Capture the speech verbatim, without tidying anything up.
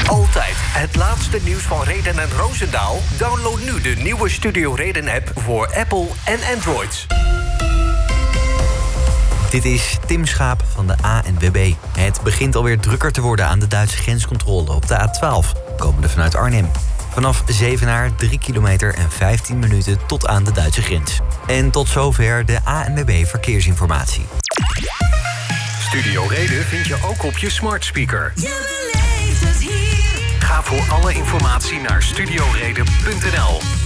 Altijd het laatste nieuws van Reden en Roosendaal? Download nu de nieuwe Studio Reden-app voor Apple en Android. Dit is Tim Schaap van de A N W B. Het begint alweer drukker te worden aan de Duitse grenscontrole op de A twaalf, komende vanuit Arnhem. Vanaf Zevenaar drie kilometer en vijftien minuten tot aan de Duitse grens. En tot zover de A N W B Verkeersinformatie. Studio Reden vind je ook op je smart speaker. Je beleeft het hier. Ga voor alle informatie naar studio reden punt n l.